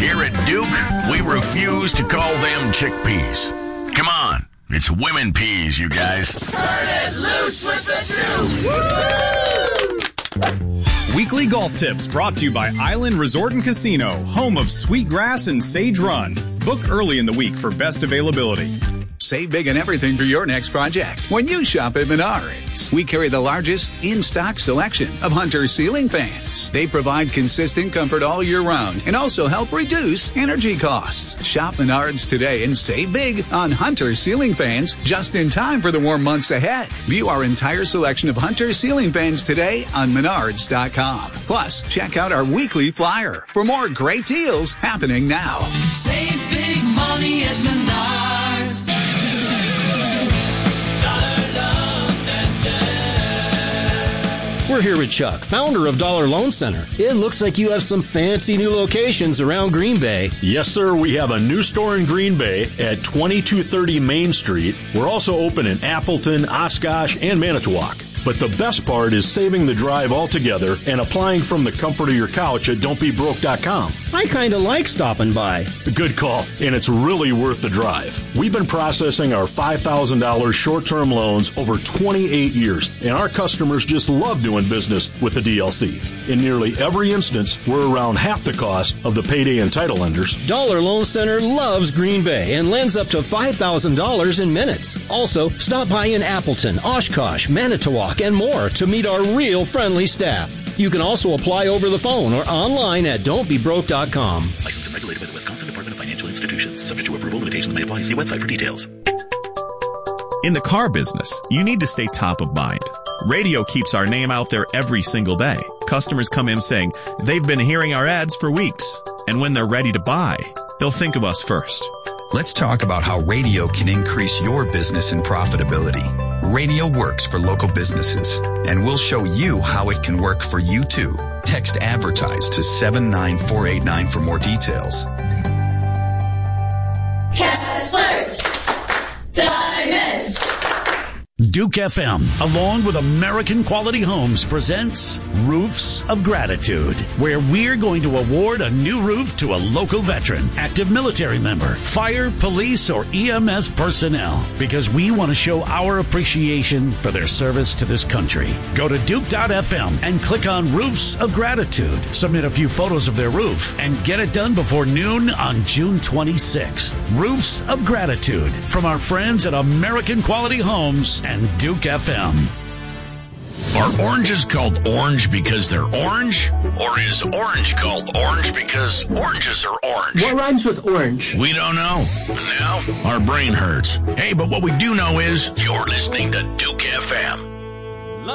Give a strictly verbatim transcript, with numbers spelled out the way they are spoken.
Here at Duke, we refuse to call them chickpeas. Come on, it's women peas, you guys. Turn it loose with the Duke! Weekly golf tips brought to you by Island Resort and Casino, home of Sweetgrass and Sage Run. Book early in the week for best availability. Save big on everything for your next project when you shop at Menards. We carry the largest in-stock selection of Hunter ceiling fans. They provide consistent comfort all year round and also help reduce energy costs. Shop Menards today and save big on Hunter ceiling fans just in time for the warm months ahead. View our entire selection of Hunter ceiling fans today on menards dot com. Plus, check out our weekly flyer for more great deals happening now. Save big money at Menards. We're here with Chuck, founder of Dollar Loan Center. It looks like you have some fancy new locations around Green Bay. Yes, sir. We have a new store in Green Bay at twenty-two thirty Main Street. We're also open in Appleton, Oshkosh, and Manitowoc. But the best part is saving the drive altogether and applying from the comfort of your couch at don't be broke dot com. I kind of like stopping by. Good call, and it's really worth the drive. We've been processing our five thousand dollars short-term loans over twenty-eight years, and our customers just love doing business with the D L C. In nearly every instance, we're around half the cost of the payday and title lenders. Dollar Loan Center loves Green Bay and lends up to five thousand dollars in minutes. Also, stop by in Appleton, Oshkosh, Manitowoc, and more to meet our real friendly staff. You can also apply over the phone or online at don't be broke dot com. Licensed and regulated by the Wisconsin Department of Financial Institutions. Subject to approval, limitations may apply. See website for details. In the car business, you need to stay top of mind. Radio keeps our name out there every single day. Customers come in saying they've been hearing our ads for weeks. And when they're ready to buy, they'll think of us first. Let's talk about how radio can increase your business and profitability. Radio works for local businesses, and we'll show you how it can work for you too. Text ADVERTISE to seven nine four eight nine for more details. Kessler's Diamonds. Duke F M, along with American Quality Homes, presents Roofs of Gratitude, where we're going to award a new roof to a local veteran, active military member, fire, police, or E M S personnel, because we want to show our appreciation for their service to this country. Go to Duke dot F M and click on Roofs of Gratitude. Submit a few photos of their roof and get it done before noon on June twenty-sixth. Roofs of Gratitude from our friends at American Quality Homes and Duke F M. Are oranges called orange because they're orange? Or is orange called orange because oranges are orange? What rhymes with orange? We don't know. And now, our brain hurts. Hey, but what we do know is you're listening to Duke F M.